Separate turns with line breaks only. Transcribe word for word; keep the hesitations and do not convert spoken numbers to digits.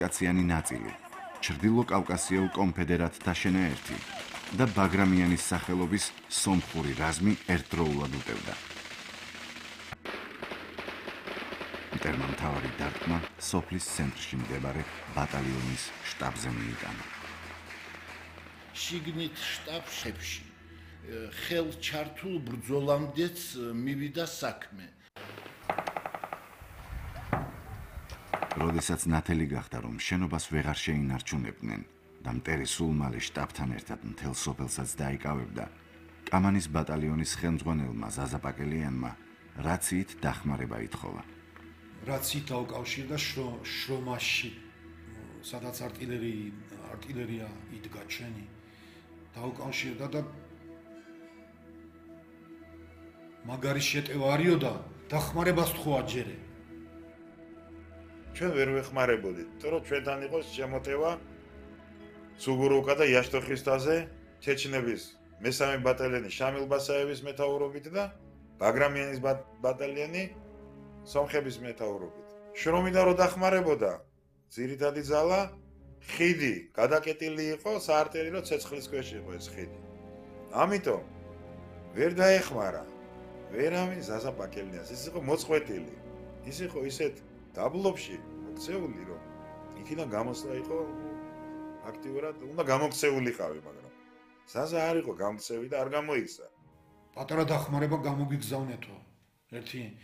კაციანი ნაწილი, ჩრდილო კავკასიელ კონფედერატთა შენაერთი და ბაგრამიანის სახელობის სომხური რაზმი ერთდროულად უტევდა. მტერმა მთავარი დარტყმა სოფლის ცენტრში მდებარე ბატალიონის შტაბზე მიიტანა.
შიგნით შტაბში ხელჩართულ ბრძოლამდეც მივიდა საქმე.
როდესაც ნათელი გახდა, რომ შენობას ვეღარ შეინარჩუნებდნენ და მტერი სულ მალე შტაბთან ერთად მთელ სოფელსაც დაიკავებდა, კამანის ბატალიონის ხელმძღვანელმა ზაზა პაკელიანმა რაციით დახმარება ითხოვა.
რაციით დაუკავშირდა შრომაში, სადაც артиллерია იდგა ჩვენი, დაუკავშირდა და მაგარი შეტევა არიოდა, დახმარებას თქვა ჯერე.
ჩვენ ვერ ვეხმარებოდით, თორემ ჩვენთან იყოს შემოტევა სუგუროვკა და იაშტოხისტაზე ჩეჩნების მესამე ბატალიონი შამილ ბასაევის მეთაურობით და ბაგრამიანის ბატალიონი სომხების მეთაურობით. შრომიდან რო დახმარებოდა, ძირითადი ძალა ხიდი გადაკეტილი იყო, საარტილერიო ცეცხლის ქვეშ იყო ეს ხიდი. ამიტომ ვერ დაეხმარა ვერავინ ზაზა პაკელიანს, ის იყო მოწყვეტილი. ის იყო ისეთ დაბლობში მოქცეული, რომ იქიდან გამოსვლა იყო აქტიურად, უნდა გამოქცეულიყავი, მაგრამ ზაზა არ იყო გამქცევი და არ გამოიქცა.
პატარა დახმარება გამოგიგზავნეთო. ერთი